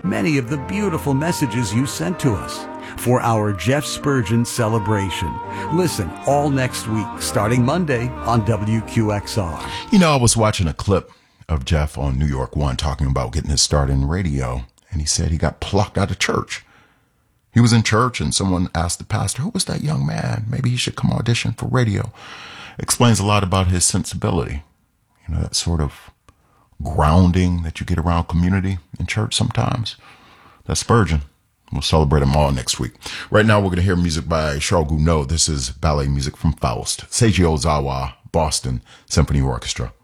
many of the beautiful messages you sent to us for our Jeff Spurgeon celebration. Listen all next week, starting Monday on WQXR. You know, I was watching a clip of Jeff on New York One talking about getting his start in radio, and he said he got plucked out of church. He was in church and someone asked the pastor, who was that young man? Maybe he should come audition for radio. Explains a lot about his sensibility. You know, that sort of grounding that you get around community in church sometimes. That's Spurgeon. We'll celebrate them all next week. Right now, we're going to hear music by Charles Gounod. This is ballet music from Faust. Seiji Ozawa, Boston Symphony Orchestra.